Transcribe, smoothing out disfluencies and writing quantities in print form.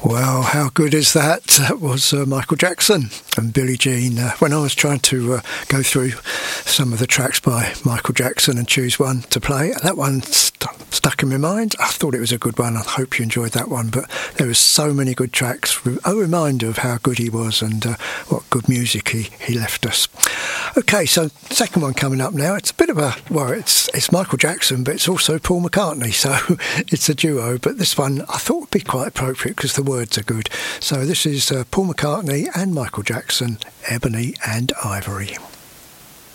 Well, how good is that? That was Michael Jackson and Billie Jean. When I was trying to go through some of the tracks by Michael Jackson and choose one to play, that one stuck in my mind. I thought it was a good one. I hope you enjoyed that one. But there were so many good tracks, a reminder of how good he was and what good music he left us. Okay, so second one coming up now. It's a bit of a, well, it's Michael Jackson, but it's also Paul McCartney, so it's a duo. But this one I thought would be quite appropriate because the words are good. So this is Paul McCartney and Michael Jackson, Ebony and Ivory.